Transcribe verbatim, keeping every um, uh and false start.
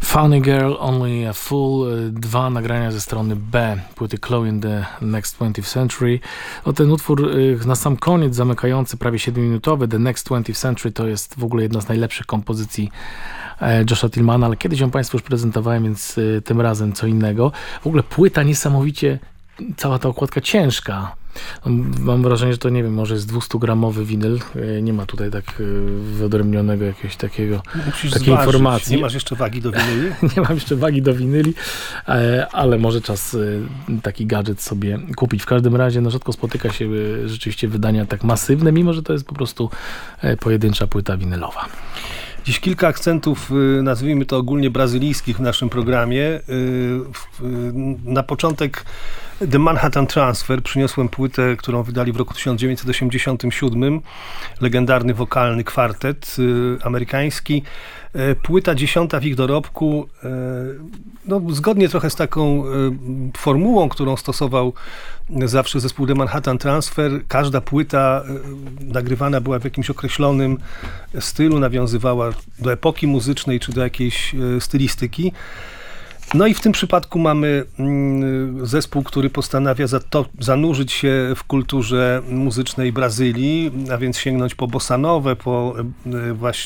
Funny Girl, Only a Fool, dwa nagrania ze strony B płyty Chloe in the Next twentieth Century. No, ten utwór na sam koniec, zamykający, prawie siedmiominutowy, The Next twentieth Century, to jest w ogóle jedna z najlepszych kompozycji Josha Tillmana, ale kiedyś ją Państwu już prezentowałem, więc tym razem co innego. W ogóle płyta niesamowicie, cała ta okładka ciężka. Mam wrażenie, że to, nie wiem, może jest dwiestugramowy winyl. Nie ma tutaj tak wyodrębnionego jakiegoś takiego, Musisz takiej zważyć. informacji. Nie masz jeszcze wagi do winyli? Nie mam jeszcze wagi do winyli, ale może czas taki gadżet sobie kupić. W każdym razie no, rzadko spotyka się rzeczywiście wydania tak masywne, mimo że to jest po prostu pojedyncza płyta winylowa. Dziś kilka akcentów, nazwijmy to ogólnie brazylijskich w naszym programie. Na początek The Manhattan Transfer. Przyniosłem płytę, którą wydali w roku tysiąc dziewięćset osiemdziesiątym siódmym. Legendarny wokalny kwartet amerykański. Płyta dziesiąta w ich dorobku. No, zgodnie trochę z taką formułą, którą stosował zawsze zespół The Manhattan Transfer. Każda płyta nagrywana była w jakimś określonym stylu, nawiązywała do epoki muzycznej czy do jakiejś stylistyki. No i w tym przypadku mamy zespół, który postanawia zato- zanurzyć się w kulturze muzycznej Brazylii, a więc sięgnąć po bossa nowę, po właśnie